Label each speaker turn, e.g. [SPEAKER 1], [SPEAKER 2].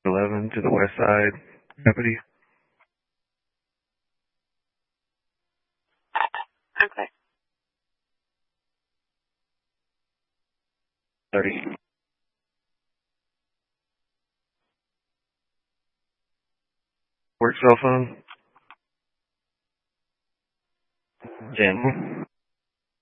[SPEAKER 1] 11 to the west side, deputy.
[SPEAKER 2] Okay.
[SPEAKER 1] 30. Work cell phone. Jim.